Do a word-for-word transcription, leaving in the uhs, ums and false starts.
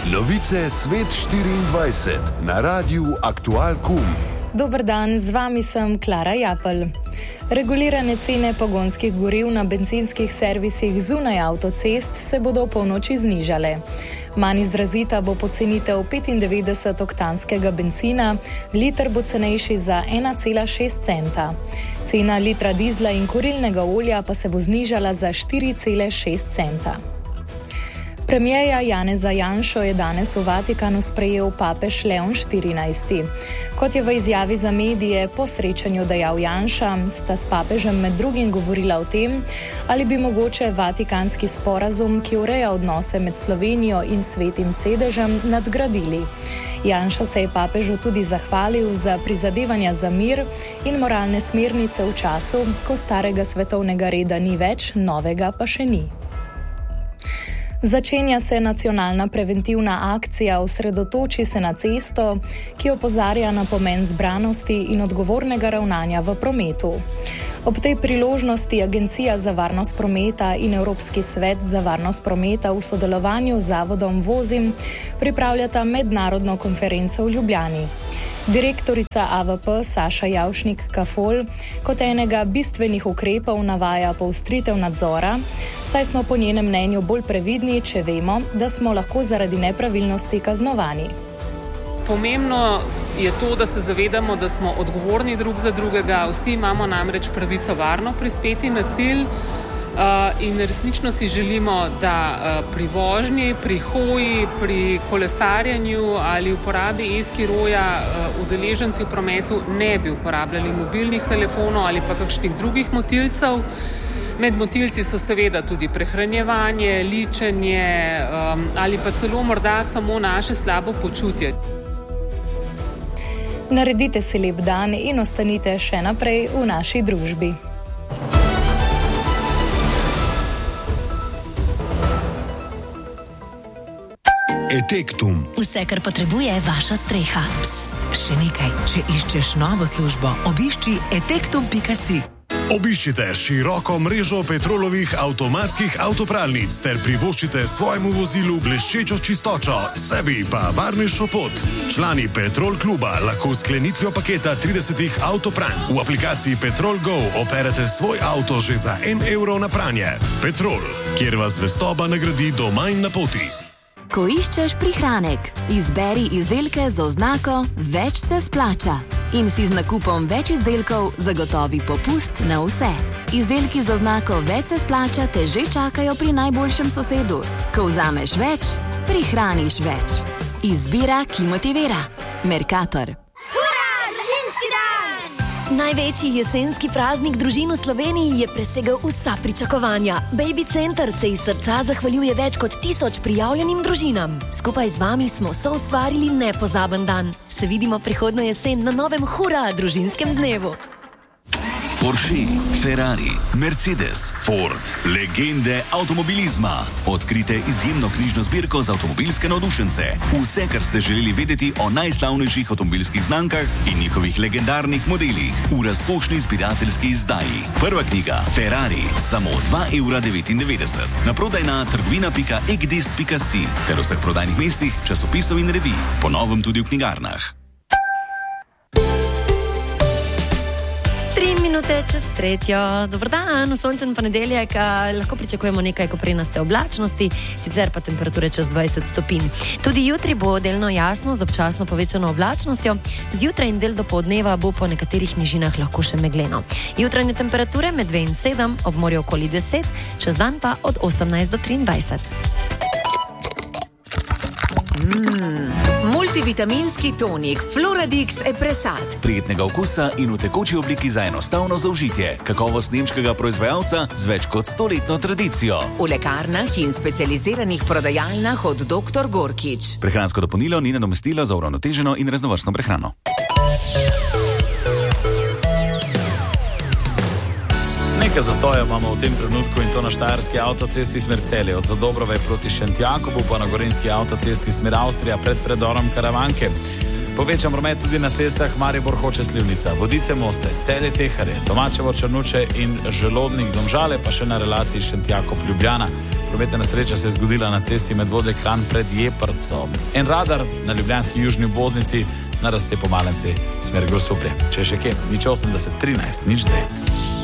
Novice Svet štiriindvajset na Radiu Aktual Kum. Dober dan, z vami sem Klara Japelj. Regulirane cene pogonskih goriv na bencinskih servisih zunaj avtocest se bodo v polnoči znižale. Manj izrazita bo pocenitev petindevetdesetoktanskega bencina, liter bo cenejši za ena cela šest centa. Cena litra dizla in kurilnega olja pa se bo znižala za štiri cela šest centa. Premierja Janeza Janšo je danes v Vatikanu sprejel papež Leon štirinajsti. Kot je v izjavi za medije po srečanju dejal Janša, sta s papežem med drugim govorila o tem, ali bi mogoče vatikanski sporazum, ki ureja odnose med Slovenijo in Svetim sedežem, nadgradili. Janša se je papežu tudi zahvalil za prizadevanja za mir in moralne smernice v času, ko starega svetovnega reda ni več, novega pa še ni. Začenja se nacionalna preventivna akcija Osredotoči se na cesto, ki opozarja na pomen zbranosti in odgovornega ravnanja v prometu. Ob tej priložnosti Agencija za varnost prometa in Evropski svet za varnost prometa v sodelovanju z zavodom Vozim pripravljata mednarodno konferenco v Ljubljani. Direktorica A V P Saša Javšnik-Kafol kot enega bistvenih ukrepov navaja poostritev nadzora, saj smo po njenem mnenju bolj previdni, če vemo, da smo lahko zaradi nepravilnosti kaznovani. Pomembno je to, da se zavedamo, da smo odgovorni drug za drugega, vsi imamo namreč pravico varno prispeti na cilj. Uh, in resnično si želimo, da uh, pri vožnji, pri hoji, pri kolesarjanju ali uporabi e-skiroja uh, udeleženci v prometu ne bi uporabljali mobilnih telefonov ali pa kakšnih drugih motilcev. Med motilci so seveda tudi prehranjevanje, ličenje um, ali pa celo morda samo naše slabo počutje. Naredite si lep dan in ostanite še naprej v naši družbi. Etektum. Vse, kar potrebuje vaša streha. Psst, še nekaj. Če iščeš novo službo, obišči etektum pika si. Obiščite široko mrežo Petrolovih avtomatskih avtopralnic ter privoščite svojemu vozilu bleščečo čistočo, sebi pa varnejšo pot. Člani Petrol kluba lahko s sklenitvijo paketa tridesetih avtopranj v aplikaciji Petrol Go operete svoj avto že za en evro na pranje. Petrol, kjer vas zvestoba nagradi doma in na poti. Ko iščeš prihranek, izberi izdelke z oznako Več se splača in si z nakupom več izdelkov zagotovi popust na vse. Izdelki z oznako Več se splača te že čakajo pri najboljšem sosedu. Ko vzameš več, prihraniš več. Izbira, ki motivira. Mercator. Največji jesenski praznik družin v Sloveniji je presegel vsa pričakovanja. Baby Center se iz srca zahvaljuje več kot tisoč prijavljenim družinam. Skupaj z vami smo soustvarili nepozaben dan. Se vidimo prihodnjo jesen na novem Hura družinskem dnevu. Porsche, Ferrari, Mercedes, Ford, legende avtomobilizma. Odkrite izjemno knjižno zbirko za avtomobilske navdušence. Vse, kar ste želeli vedeti o najslavnejših avtomobilskih znamkah in njihovih legendarnih modelih v razkošni zbirateljski izdaji. Prva knjiga Ferrari, samo dva evra devetindevetdeset. Naprodaj na trgovina pika egdis pika si ter vseh prodajnih mestih, časopisov in revij. Po novem tudi v knjigarnah. Minute čez tretjo. Dobar dan, v sončen ponedeljek, lahko pričakujemo nekaj koprenaste oblačnosti, sicer pa temperature čez dvajset stopinj. Tudi jutri bo delno jasno z občasno povečano oblačnostjo, zjutraj in del dopoldneva bo po nekaterih nižinah lahko še megleno. Jutranje temperature med dve in sedem, ob morju okoli deset, čez dan pa od osemnajst do triindvajset. Mm. Multivitaminski tonik Floradix Epresat. Prijetnega okusa in v tekoči obliki za enostavno zaužitje. Kakovost nemškega proizvajalca z več kot stoletno tradicijo. V lekarnah in specializiranih prodajalnah od doktor Gorkič. Prehransko dopolnilo ni nadomestilo za uravnoteženo in raznovrstno prehrano. Nekaj zastoja imamo v tem trenutku in to na štajerski avtocesti smer Celje od Zadobrove proti Šentjakobu, pa na gorenjski avtocesti smer Avstrija pred predorom Karavanke. Povečan promet tudi na cestah Maribor Hoče Slivnica, Vodice Moste, Celje Teharje, Tomačevo Črnuče in Želodnik Domžale, pa še na relaciji Šentjakov Ljubljana. prometna nesreča se je zgodila na cesti Medvode Kranj pred Jeprco. En radar na ljubljanski južni obvoznici na razcepu Malence smer Grosuplje. Če še kje, nič osemdeset trinajst, nič zdaj.